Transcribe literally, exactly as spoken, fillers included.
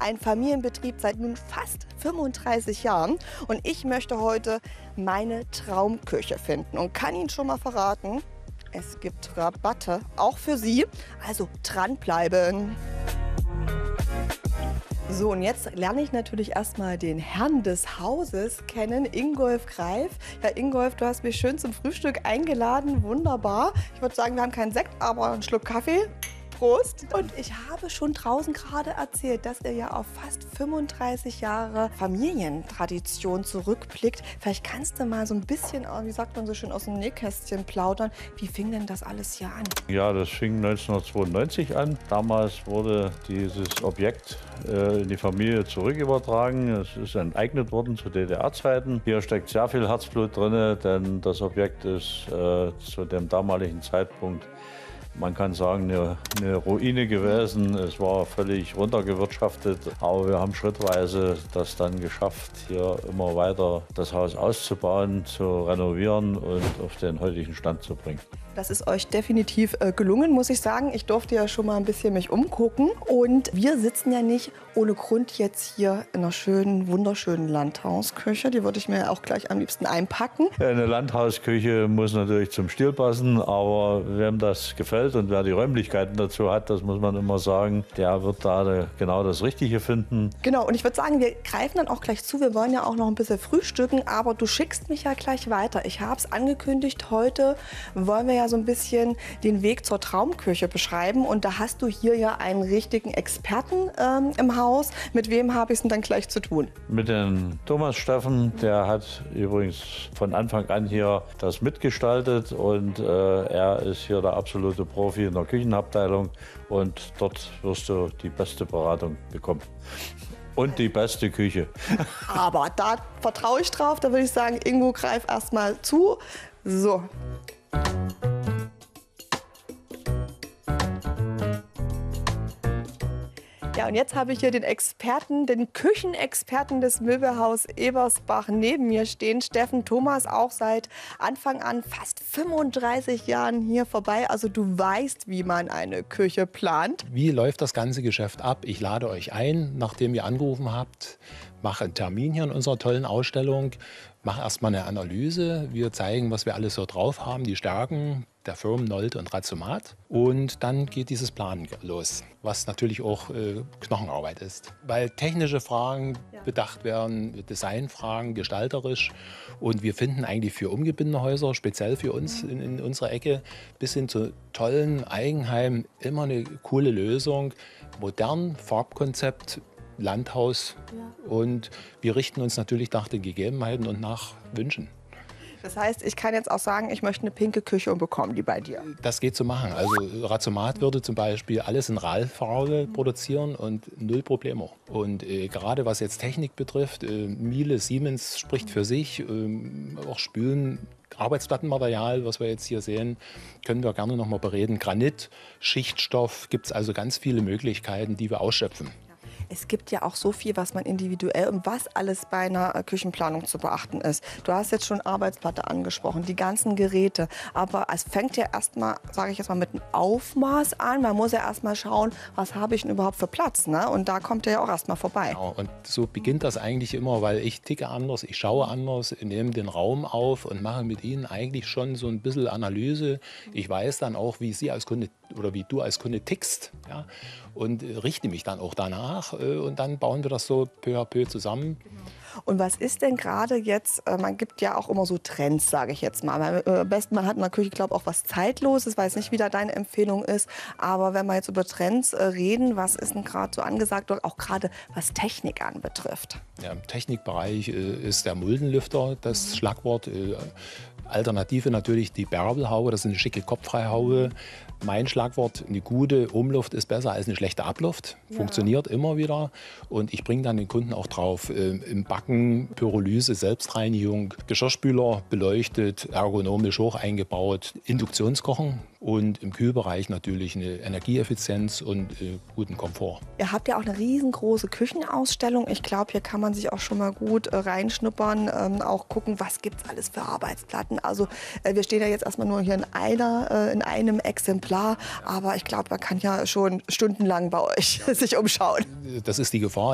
Ein Familienbetrieb seit nun fast fünfunddreißig Jahren. Und ich möchte heute meine Traumküche finden und kann Ihnen schon mal verraten, es gibt Rabatte, auch für Sie. Also dranbleiben. So, und jetzt lerne ich natürlich erstmal den Herrn des Hauses kennen, Ingolf Greif. Ja, Ingolf, du hast mich schön zum Frühstück eingeladen, wunderbar. Ich würde sagen, wir haben keinen Sekt, aber einen Schluck Kaffee. Prost. Und ich habe schon draußen gerade erzählt, dass ihr ja auf fast fünfunddreißig Jahre Familientradition zurückblickt. Vielleicht kannst du mal so ein bisschen, wie sagt man so schön, aus dem Nähkästchen plaudern. Wie fing denn das alles hier an? Ja, das fing neunzehnhundertzweiundneunzig an. Damals wurde dieses Objekt äh, in die Familie zurückübertragen. Es ist enteignet worden zu D D R-Zeiten. Hier steckt sehr viel Herzblut drin, denn das Objekt ist äh, zu dem damaligen Zeitpunkt, man kann sagen, eine, eine Ruine gewesen. Es war völlig runtergewirtschaftet. Aber wir haben schrittweise das dann geschafft, hier immer weiter das Haus auszubauen, zu renovieren und auf den heutigen Stand zu bringen. Das ist euch definitiv äh, gelungen, muss ich sagen. Ich durfte ja schon mal ein bisschen mich umgucken. Und wir sitzen ja nicht ohne Grund jetzt hier in einer schönen, wunderschönen Landhausküche. Die würde ich mir auch gleich am liebsten einpacken. Eine Landhausküche muss natürlich zum Stil passen, aber wem das gefällt und wer die Räumlichkeiten dazu hat, das muss man immer sagen, der wird da genau das Richtige finden. Genau, und ich würde sagen, wir greifen dann auch gleich zu. Wir wollen ja auch noch ein bisschen frühstücken, aber du schickst mich ja gleich weiter. Ich habe es angekündigt, heute wollen wir ja so ein bisschen den Weg zur Traumküche beschreiben. Und da hast du hier ja einen richtigen Experten ähm, im Haus. Mit wem habe ich es denn dann gleich zu tun? Mit dem Thomas Steffen, der hat übrigens von Anfang an hier das mitgestaltet. Und äh, er ist hier der absolute Profi in der Küchenabteilung. Und dort wirst du die beste Beratung bekommen. Und die beste Küche. Aber da vertraue ich drauf. Da würde ich sagen, Ingo, greif erst mal zu. So. Ja, und jetzt habe ich hier den Experten, den Küchenexperten des Möbelhaus Ebersbach neben mir stehen. Steffen Thomas, auch seit Anfang an, fast fünfunddreißig Jahren hier vorbei. Also du weißt, wie man eine Küche plant. Wie läuft das ganze Geschäft ab? Ich lade euch ein, nachdem ihr angerufen habt, mache einen Termin hier in unserer tollen Ausstellung, mache erstmal eine Analyse. Wir zeigen, was wir alles so drauf haben, die Stärken der Firmen Nolte und Razomat. Und dann geht dieses Planen los, was natürlich auch äh, Knochenarbeit ist. Weil technische Fragen ja. bedacht werden, Designfragen, gestalterisch. Und wir finden eigentlich für umgebundene Häuser, speziell für uns in, in unserer Ecke, bis hin zu tollen Eigenheimen immer eine coole Lösung. Modern, Farbkonzept, Landhaus. Ja. Und wir richten uns natürlich nach den Gegebenheiten und nach Wünschen. Das heißt, ich kann jetzt auch sagen, ich möchte eine pinke Küche und bekomme die bei dir. Das geht zu machen. Also Razomat würde zum Beispiel alles in Ralfarbe produzieren und null Problemo. Und äh, gerade was jetzt Technik betrifft, äh, Miele, Siemens spricht für sich, äh, auch Spülen. Arbeitsplattenmaterial, was wir jetzt hier sehen, können wir gerne noch mal bereden. Granit, Schichtstoff, gibt es also ganz viele Möglichkeiten, die wir ausschöpfen. Es gibt ja auch so viel, was man individuell und was alles bei einer Küchenplanung zu beachten ist. Du hast jetzt schon Arbeitsplatte angesprochen, die ganzen Geräte. Aber es fängt ja erstmal, sage ich jetzt mal, mit einem Aufmaß an. Man muss ja erstmal schauen, was habe ich denn überhaupt für Platz, ne? Und da kommt er ja auch erstmal vorbei. Genau, und so beginnt das eigentlich immer, weil ich ticke anders, ich schaue anders, ich nehme den Raum auf und mache mit Ihnen eigentlich schon so ein bisschen Analyse. Ich weiß dann auch, wie Sie als Kunde oder wie du als Kunde tickst, ja? Und richte mich dann auch danach. Und dann bauen wir das so peu à peu zusammen. Und was ist denn gerade jetzt, man gibt ja auch immer so Trends, sage ich jetzt mal. Am besten, man hat in der Küche, glaube ich, auch was Zeitloses, weiß nicht, wie da deine Empfehlung ist. Aber wenn wir jetzt über Trends reden, was ist denn gerade so angesagt, auch gerade was Technik anbetrifft? Ja, im Technikbereich ist der Muldenlüfter das mhm. Schlagwort. Alternative natürlich die Bärbelhaube, das ist eine schicke Kopffreihaube. Mein Schlagwort, eine gute Umluft ist besser als eine schlechte Abluft. Ja. Funktioniert immer wieder. Und ich bringe dann den Kunden auch drauf, äh, im Backen, Pyrolyse, Selbstreinigung, Geschirrspüler beleuchtet, ergonomisch hoch eingebaut, Induktionskochen und im Kühlbereich natürlich eine Energieeffizienz und äh, guten Komfort. Ihr habt ja auch eine riesengroße Küchenausstellung. Ich glaube, hier kann man sich auch schon mal gut äh, reinschnuppern, ähm, auch gucken, was gibt es alles für Arbeitsplatten. Also äh, wir stehen ja jetzt erstmal nur hier in, einer, äh, in einem Exemplar, aber ich glaube, man kann ja schon stundenlang bei euch sich umschauen. Das ist die Gefahr.